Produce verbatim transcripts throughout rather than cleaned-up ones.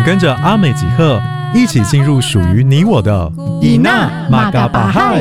跟着阿美吉赫一起进入属于你我的伊娜马嘎巴嗨。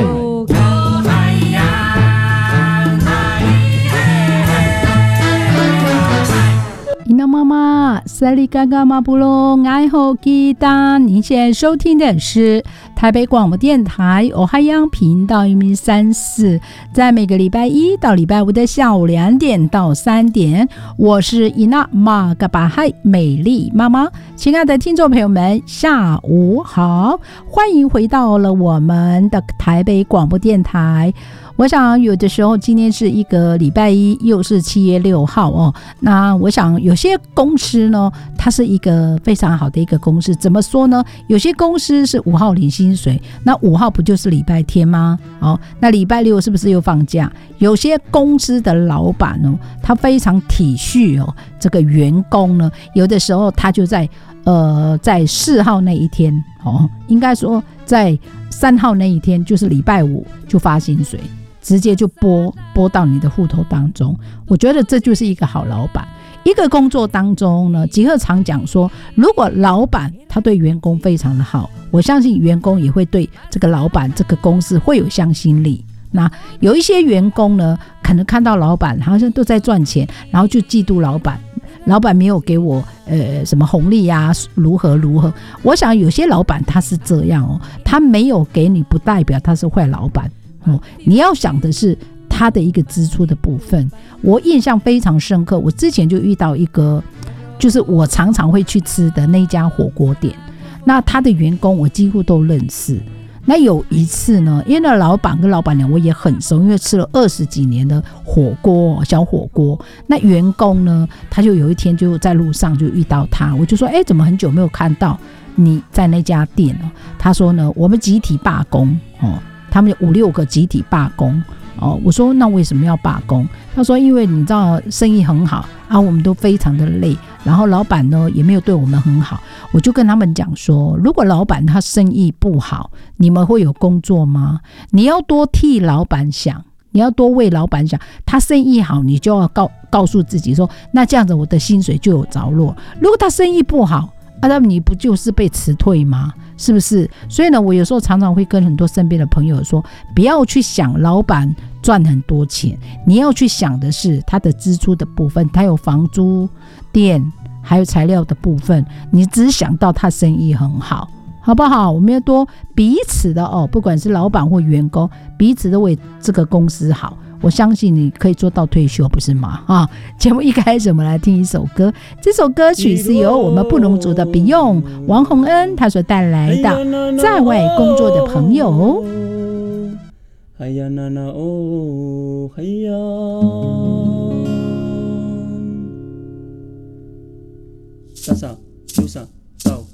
伊娜妈妈，萨利嘎嘎马布隆爱好吉达。您现在收听的是台北广播电台欧海洋频道一米三四，在每个礼拜一到礼拜五的下午两点到三点，我是伊娜马嘎巴嗨美丽妈妈。亲爱的听众朋友们，下午好，欢迎回到了我们的台北广播电台。我想有的时候今天是一个礼拜一，又是七月六号哦。那我想有些公司呢，它是一个非常好的一个公司。怎么说呢？有些公司是五号领薪水，那五号不就是礼拜天吗？哦，那礼拜六是不是又放假？有些公司的老板呢，他非常体恤哦，这个员工呢，有的时候他就在呃在四号那一天哦，应该说在三号那一天，就是礼拜五就发薪水。直接就拨拨到你的户头当中，我觉得这就是一个好老板。一个工作当中呢，吉赫常讲说，如果老板他对员工非常的好，我相信员工也会对这个老板这个公司会有向心力。那有一些员工呢，可能看到老板好像都在赚钱，然后就嫉妒老板，老板没有给我呃什么红利啊，如何如何。我想有些老板他是这样哦，他没有给你，不代表他是坏老板。哦，你要想的是他的一个支出的部分。我印象非常深刻，我之前就遇到一个，就是我常常会去吃的那家火锅店，那他的员工我几乎都认识。那有一次呢，因为那老板跟老板娘我也很熟，因为吃了二十几年的火锅，小火锅。那员工呢，他就有一天就在路上就遇到他，我就说，哎，怎么很久没有看到你在那家店了？他说呢，我们集体罢工哦。他们有五六个集体罢工哦，我说那为什么要罢工？他说因为你知道生意很好啊，我们都非常的累，然后老板呢也没有对我们很好。我就跟他们讲说，如果老板他生意不好，你们会有工作吗？你要多替老板想，你要多为老板想。他生意好，你就要告告诉自己说，那这样子我的薪水就有着落。如果他生意不好，啊，那你不就是被辞退吗？是不是？所以呢，我有时候常常会跟很多身边的朋友说，不要去想老板赚很多钱，你要去想的是他的支出的部分，他有房租、电，还有材料的部分，你只想到他生意很好，好不好？我们要多彼此的哦，不管是老板或员工，彼此都为这个公司好。我相信你可以做到退休，不是吗？啊！节目一开始我们来听一首歌，这首歌曲是由我们布农族的笔用王洪恩他所带来的《在外工作的朋友》。 哎呀娜娜哦，哎呀，上上右上到。